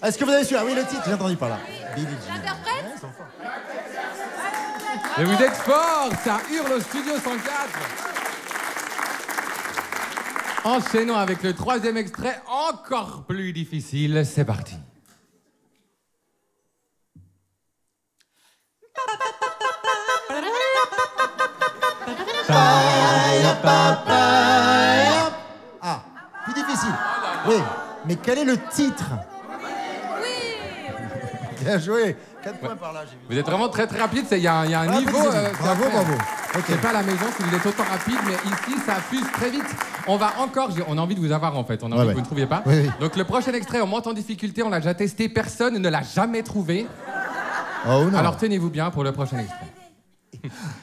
Est-ce que vous avez su? Ah oui, le titre, j'ai entendu par là. Billie Jean. L'interprète? Ouais, ils sont forts. Et vous êtes forts, ça hurle au studio 104. Enchaînons avec le troisième extrait, encore plus difficile. C'est parti. Ah, plus difficile. Oui, mais quel est le titre? Bien joué. 4 points par là, j'ai vu. Vous êtes vraiment très très rapide, il y a un Ah, niveau... bravo, bravo. Ok. C'est pas à la maison si vous êtes autant rapide, mais ici ça fuse très vite. On va encore... On a envie de vous avoir en fait, on a envie que vous ne trouviez pas. Oui, oui. Donc le prochain extrait, on monte en difficulté, on l'a déjà testé, personne ne l'a jamais trouvé. Oh non. Alors tenez-vous bien pour le prochain extrait.